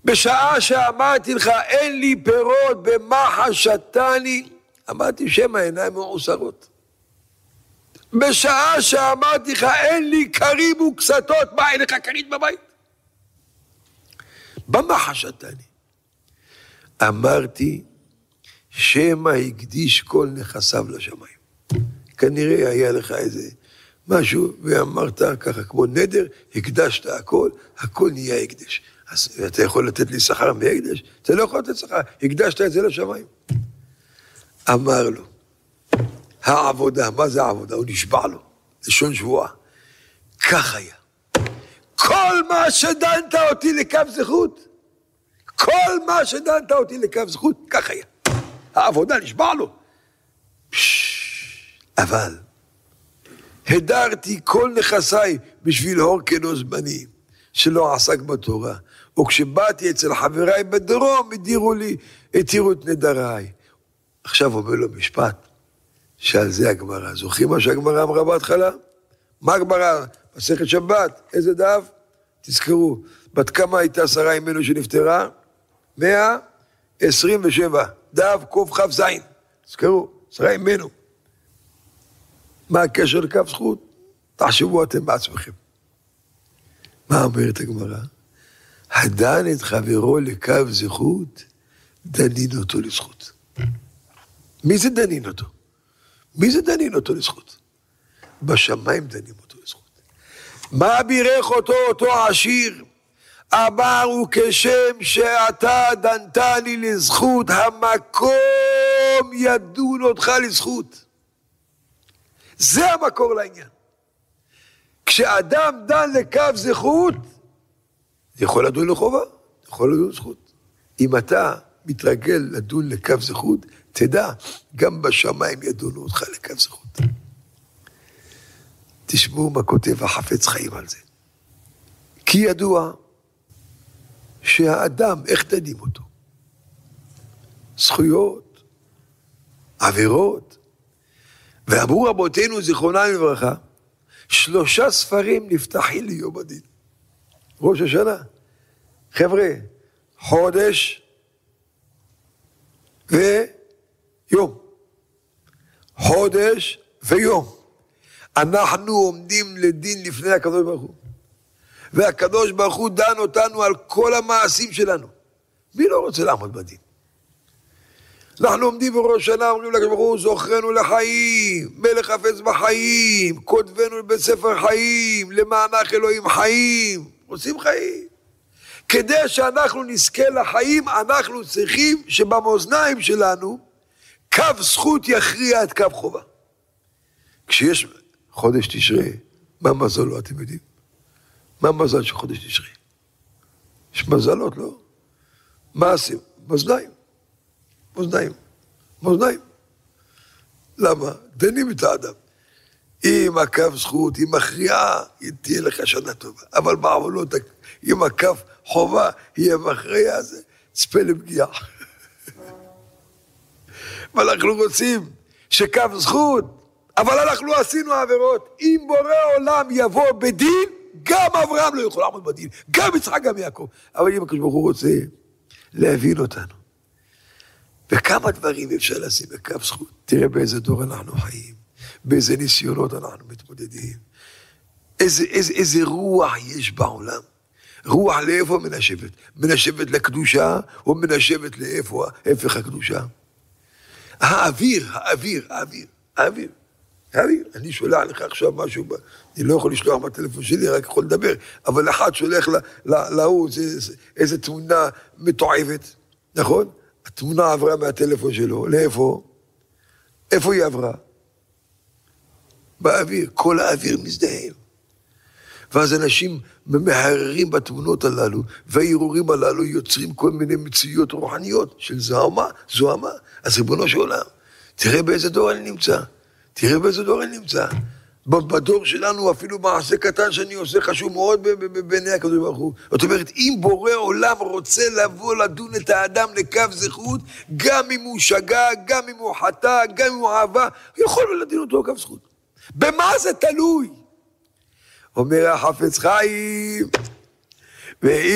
בשעה שאמרתי לך, אין לי פירות, במה חשתני? אמרתי שם העיניים מעוסרות. בשעה שאמרתי לך, אין לי קרים וקסתות, מה, אין לך כרית בבית? במה חשתני? אמרתי, שמא הקדיש כל נכסיו לשמיים. כנראה היה לך איזה משהו, ואמרת ככה, כמו נדר, הקדשת הכל, הכל נהיה הקדש. אז אתה יכול לתת לי שכר מהקדש? אתה לא יכול לתת שכר, הקדשת את זה לשמיים. אמר לו, העבודה, מה זה העבודה? הוא נשבע לו, לשון שבועה. כך היה. כל מה שדנת אותי לקו זכות, כל מה שדנת אותי לקו זכות, כך היה. העבודה נשבע לו. אבל הדרתי כל נכסיי בשביל הור כנוס בני, שלא עסק בתורה. וכשבאתי אצל חבריי בדרום, התירו את נדריי. עכשיו אומר לו משפט, שעל זה הגמרא. זוכרים מה שהגמרא אמרה בהתחלה? מה הגמרא? מסכת שבת, איזה דף? תזכרו, בת כמה הייתה שרה אימנו שנפטרה? 127, דף קכ"ז. תזכרו, שרה אימנו. מה הקשר לקו זכות? תחשבו אתם בעצמכם. מה אומרת הגמרא? הדן את חברו לקו זכות, דנין אותו לזכות. מי זה דנין אותו? מי זה דנין אותו לזכות? בשמיים דנים אותו לזכות. מה בירך אותו עשיר? אמר הוא כשם שאתה דנתני לזכות, המקום ידון אותך לזכות. זה המקור לעניין. כשאדם דן לקו זכות, יכול לדון לחובה, יכול לדון לזכות. אם אתה מתרגל לדון לקו זכות, תדע, גם בשמיים ידונו אותך לקו זכות. תשמעו מה כותב החפץ חיים על זה. כי ידוע שהאדם, איך דנים אותו? זכויות, עבירות. ואמרו רבותינו זיכרונם לברכה, 3 ספרים נפתחים ליום הדין. ראש השנה. חבר'ה, חודש ויום. חודש ויום. אנחנו עומדים לדין לפני הקדוש ברוך הוא. והקדוש ברוך הוא דן אותנו על כל המעשים שלנו. מי לא רוצה לעמוד בדין? אנחנו עומדים בראש שנה, אומרים לקדוש ברוך הוא, זוכרנו לחיים, מלך חפץ בחיים, כותבנו בספר חיים, למענך אלוהים חיים, רוצים חיים. כדי שאנחנו נזכה לחיים, אנחנו צריכים שבמאזניים שלנו, קו זכות יכריע את קו חובה. כשיש חודש תשרי, מה מזלו אתם יודעים? מה מזל של חודש תשרי? יש מזלות, לא? מה עושים? מאזניים. מאזניים. למה? דנים את האדם. אם הקו זכות, אם מכריעה, תהיה לך שנה טובה. אבל בעוונות, אם הקו חובה, יהיה מכריעה, זה צפה לפגיעה. ואנחנו רוצים שקו זכות, אבל אנחנו עשינו עבירות. אם בורא עולם יבוא בדין, גם אברהם לא יכול לעמוד בדין, גם יצחק, גם יעקב. אבל אם הקדוש ברוך הוא רוצה להבין אותנו, וכמה דברים אפשר לשים בקו זכות. תראה באיזה דור אנחנו חיים, באיזה ניסיונות אנחנו מתמודדים, איזה רוח יש בעולם. רוח לאיפה מנשבת? מנשבת לקדושה, או מנשבת לאיפה, הפך הקדושה? האוויר. אני שולח לך עכשיו משהו, אני לא יכול לשלוח בטלפון שלי, רק יכול לדבר, אבל אחד שולח להוא, איזה תמונה מתועבת, נכון? התמונה עברה מהטלפון שלו, לאיפה? איפה היא עברה? באוויר, כל האוויר מזדהם. ואז אנשים ממהררים בתמונות הללו, והעירורים הללו יוצרים כל מיני מציאות רוחניות של זוהמה. אז ריבונו של עולם, תראה באיזה דור אני נמצא. בדור שלנו אפילו מעשה קטן שאני עושה חשוב מאוד בעיני הקדוש ברוך הוא. זאת אומרת, אם בורא עולם רוצה לבוא לדון את האדם לקו זכות, גם אם הוא שגה, גם אם הוא חטא, גם אם הוא אהבה, הוא יכול לדין אותו לקו זכות. במה זה תלוי? אומר החפץ חיים,